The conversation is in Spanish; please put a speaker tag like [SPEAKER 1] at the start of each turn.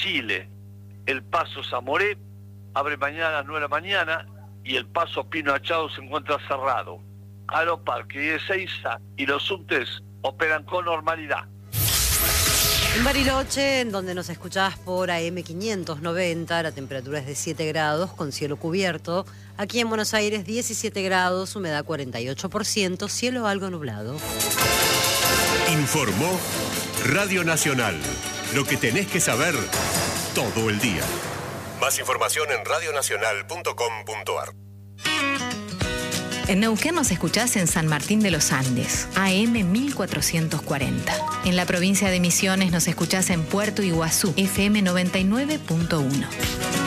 [SPEAKER 1] Chile, el Paso Zamoré abre mañana a las 9 de la mañana y el Paso Pino Achado se encuentra cerrado. Aeroparque y Ezeiza y los subtes operan con normalidad.
[SPEAKER 2] En Bariloche, en donde nos escuchás por AM 590, la temperatura es de 7 grados con cielo cubierto. Aquí en Buenos Aires 17 grados, humedad 48%, cielo algo nublado.
[SPEAKER 3] Informó Radio Nacional. Lo que tenés que saber todo el día. Más información en radionacional.com.ar.
[SPEAKER 4] En Neuquén nos escuchás en San Martín de los Andes, AM 1440. En la provincia de Misiones nos escuchás en Puerto Iguazú, FM 99.1.